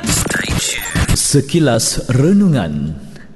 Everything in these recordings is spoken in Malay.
Stay tuned. Sekilas Renungan.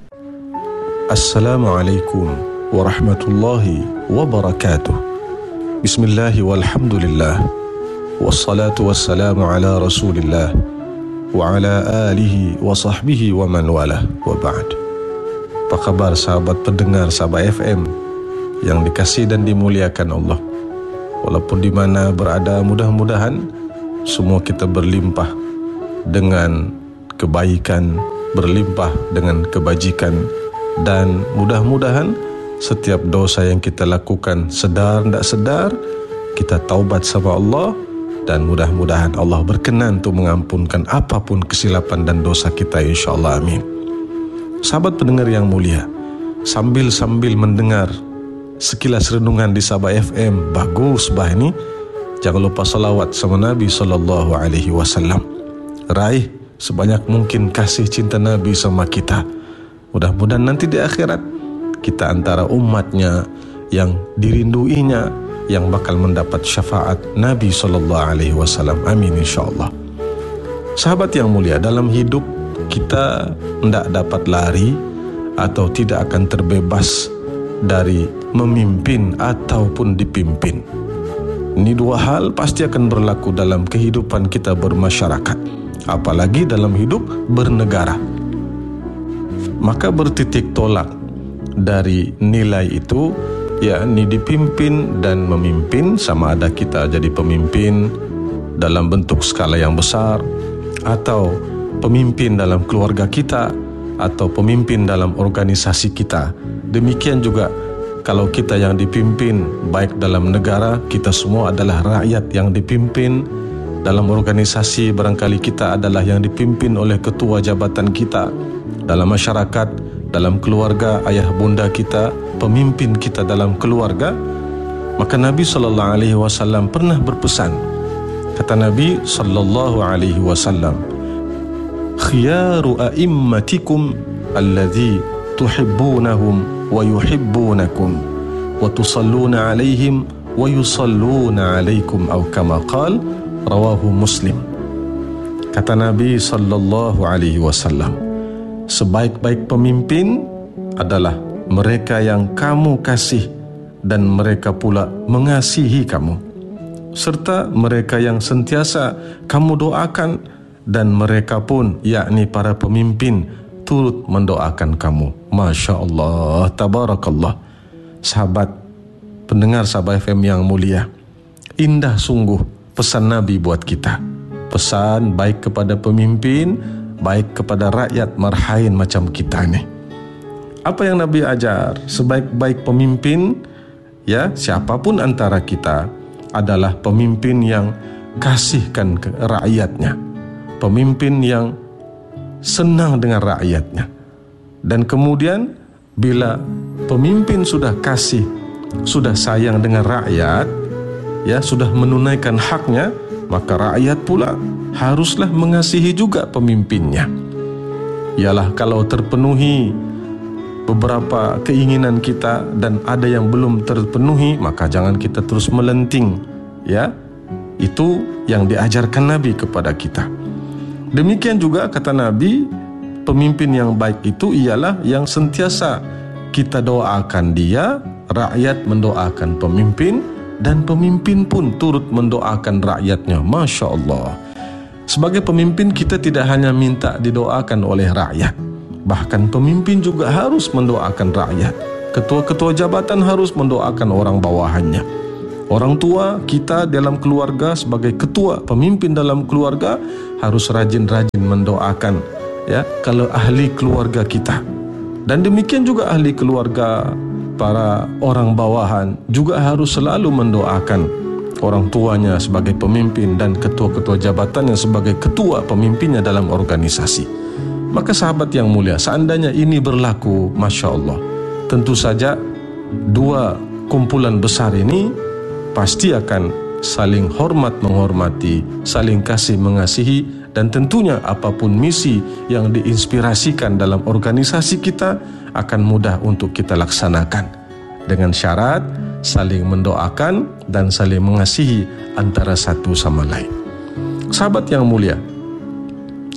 Assalamualaikum warahmatullahi wabarakatuh. Bismillah walhamdulillah. Wassalatu wassalamu ala rasulillah wa ala alihi wa sahbihi wa man walah wa ba'd. Apa kabar sahabat pendengar Sabah FM yang dikasihi dan dimuliakan Allah? Walaupun di mana berada, mudah-mudahan semua kita berlimpah dengan kebaikan, berlimpah dengan kebajikan, dan mudah-mudahan setiap dosa yang kita lakukan sedar tidak sedar kita taubat sama Allah, dan mudah-mudahan Allah berkenan untuk mengampunkan apapun kesilapan dan dosa kita, insyaAllah, amin. Sahabat pendengar yang mulia, sambil mendengar sekilas renungan di Sabah FM, bagus bah ini, jangan lupa salawat sama Nabi SAW. Raih sebanyak mungkin kasih cinta Nabi sama kita. Mudah-mudahan nanti di akhirat kita antara umatnya yang dirinduinya, yang bakal mendapat syafaat Nabi SAW. Amin insyaAllah. Sahabat yang mulia, dalam hidup kita tidak dapat lari atau tidak akan terbebas dari memimpin ataupun dipimpin. Ini dua hal pasti akan berlaku dalam kehidupan kita bermasyarakat, apalagi dalam hidup bernegara. Maka bertitik tolak dari nilai itu, yakni dipimpin dan memimpin, sama ada kita jadi pemimpin dalam bentuk skala yang besar, atau pemimpin dalam keluarga kita, atau pemimpin dalam organisasi kita. Demikian juga kalau kita yang dipimpin, baik dalam negara, kita semua adalah rakyat yang dipimpin. Dalam organisasi, barangkali kita adalah yang dipimpin oleh ketua jabatan kita. Dalam masyarakat, dalam keluarga, ayah bunda kita, pemimpin kita dalam keluarga. Maka Nabi SAW pernah berpesan. Kata Nabi SAW, khiyaru a'immatikum alladhi tuhibbunahum wa yuhibbunakum wa tusalluna alaihim wa yusalluna alaikum, atau kama qala, rawahu Muslim. Kata Nabi SAW, sebaik-baik pemimpin adalah mereka yang kamu kasih dan mereka pula mengasihi kamu, serta mereka yang sentiasa kamu doakan dan mereka pun, yakni para pemimpin, turut mendoakan kamu. Masya Allah, tabarakallah. Sahabat pendengar Sabah FM yang mulia, indah sungguh pesan Nabi buat kita. Pesan baik kepada pemimpin, baik kepada rakyat marhain macam kita ni. Apa yang Nabi ajar? Sebaik-baik pemimpin, ya, siapapun antara kita adalah pemimpin yang kasihkan ke rakyatnya, pemimpin yang senang dengan rakyatnya. Dan kemudian bila pemimpin sudah kasih, sudah sayang dengan rakyat, ya, sudah menunaikan haknya, maka rakyat pula haruslah mengasihi juga pemimpinnya. Ialah kalau terpenuhi beberapa keinginan kita dan ada yang belum terpenuhi, maka jangan kita terus melenting, ya. Itu yang diajarkan Nabi kepada kita. Demikian juga kata Nabi, pemimpin yang baik itu ialah yang sentiasa kita doakan dia, rakyat mendoakan pemimpin, dan pemimpin pun turut mendoakan rakyatnya. Masya Allah. Sebagai pemimpin, kita tidak hanya minta didoakan oleh rakyat, bahkan pemimpin juga harus mendoakan rakyat. Ketua-ketua jabatan harus mendoakan orang bawahannya. Orang tua kita dalam keluarga sebagai ketua, pemimpin dalam keluarga, harus rajin-rajin mendoakan, ya, kalau ahli keluarga kita. Dan demikian juga ahli keluarga, para orang bawahan juga harus selalu mendoakan orang tuanya sebagai pemimpin dan ketua-ketua jabatannya sebagai ketua pemimpinnya dalam organisasi. Maka sahabat yang mulia, seandainya ini berlaku, Masya Allah, tentu saja dua kumpulan besar ini pasti akan saling hormat menghormati, saling kasih mengasihi, dan tentunya apapun misi yang diinspirasikan dalam organisasi kita akan mudah untuk kita laksanakan, dengan syarat saling mendoakan dan saling mengasihi antara satu sama lain. Sahabat yang mulia,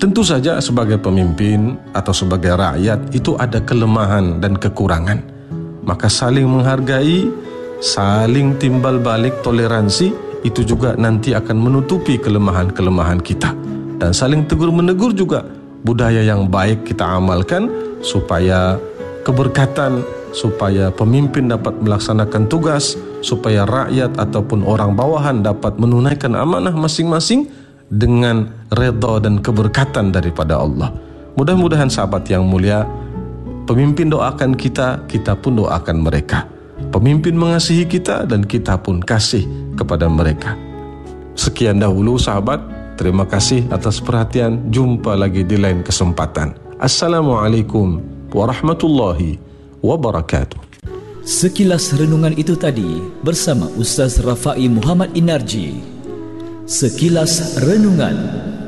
Tentu saja sebagai pemimpin atau sebagai rakyat itu ada kelemahan dan kekurangan. Maka saling menghargai, saling timbal balik toleransi, itu juga nanti akan menutupi kelemahan-kelemahan kita. Dan saling tegur menegur juga budaya yang baik kita amalkan supaya keberkatan, supaya pemimpin dapat melaksanakan tugas, supaya rakyat ataupun orang bawahan dapat menunaikan amanah masing-masing dengan redha dan keberkatan daripada Allah. Mudah-mudahan sahabat yang mulia, pemimpin doakan kita, kita pun doakan mereka. Pemimpin mengasihi kita dan kita pun kasih kepada mereka. Sekian dahulu sahabat, terima kasih atas perhatian. Jumpa lagi di lain kesempatan. Assalamualaikum warahmatullahi wabarakatuh. Sekilas renungan itu tadi bersama Ustaz Rafai Muhammad Inarji. Sekilas renungan.